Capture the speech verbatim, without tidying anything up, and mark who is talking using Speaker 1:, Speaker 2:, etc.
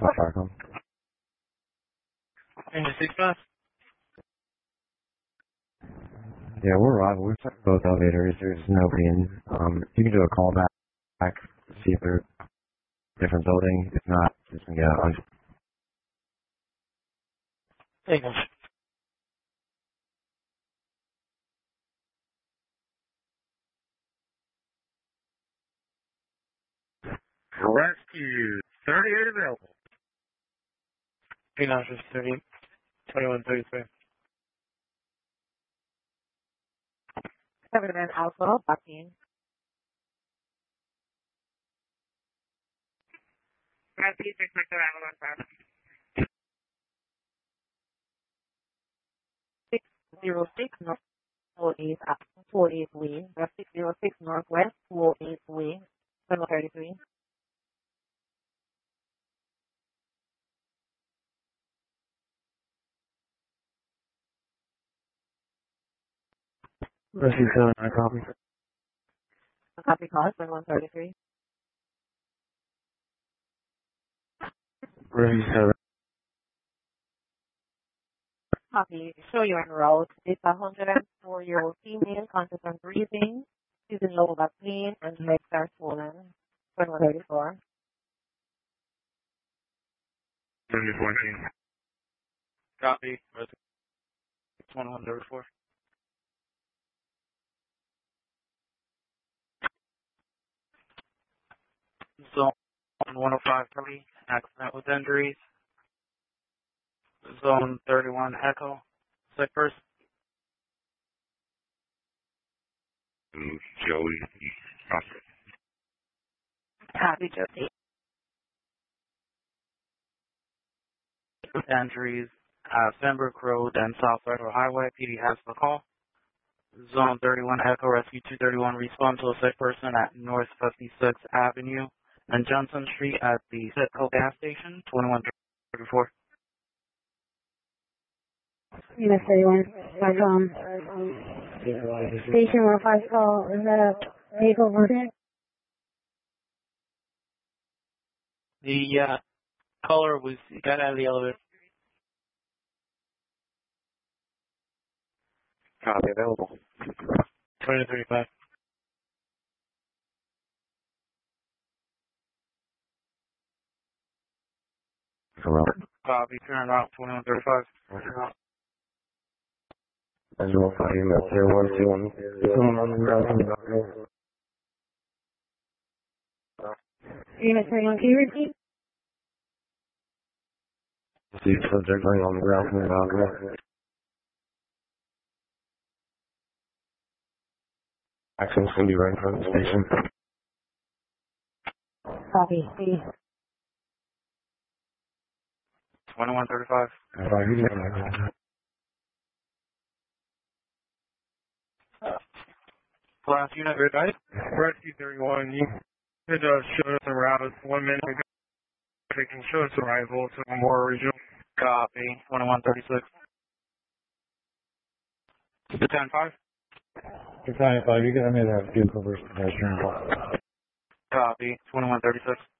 Speaker 1: Farcom.
Speaker 2: Engine six five.
Speaker 1: Yeah, we're arrival. We've checked both elevators. There's nobody in. Um, you can do a call back, back see if they're different building. If not, just get out.
Speaker 2: Engine.
Speaker 3: Rescue thirty-eight available.
Speaker 2: Three nine six thirty twenty one thirty three.
Speaker 4: Seven Alpha, Bucking. Rescue six Victor Avalon Five. Six zero six North four eight four eight Wing. Six zero six Northwest four eight Wing. Seven thirty three.
Speaker 2: Rescue seven, I copy.
Speaker 4: Copy call, seven one thirty three.
Speaker 2: Rescue seven.
Speaker 4: Copy, show you en route. It's a one hundred four year old female, conscious and breathing. She's in lower back pain and legs are swollen. seven one thirty four.
Speaker 3: seventy fourteen.
Speaker 2: Copy. Rescue twenty one thirty four. Zone one oh five thirty, accident with injuries. Zone thirty-one Echo, sick person.
Speaker 3: Joey.
Speaker 4: Copy, Josie.
Speaker 2: Injuries at Fenbrook Road and South Federal Highway. P D has the call. Zone thirty-one Echo, Rescue two thirty-one, respond to a sick person at North fifty-sixth Avenue and Johnson Street at the Citgo gas station, twenty-one thirty-four.
Speaker 5: Unit thirty-one, five, um, station one five call, is that a vehicle working?
Speaker 2: The uh, caller was got out of the elevator.
Speaker 1: Copy available.
Speaker 2: twenty thirty-five.
Speaker 1: Correct.
Speaker 2: Copy, turn around, twenty-one thirty-five.
Speaker 1: As well, I email zero one two one. Someone on the ground.
Speaker 5: Unit thirty-one, can you repeat?
Speaker 1: See subject laying on the ground from the ground. Action's going to be right in front of the station.
Speaker 5: Copy, see.
Speaker 2: twenty-one thirty-five. Last unit, good night.
Speaker 3: Rescue thirty-one, you could uh, show us a route. One minute ago. They can show us arrival to Memorial Regional.
Speaker 2: Copy, twenty-one thirty-six. ten five.
Speaker 1: You're fine, five. You can have me that vehicle versus pedestrian.
Speaker 2: Copy, twenty-one thirty-six.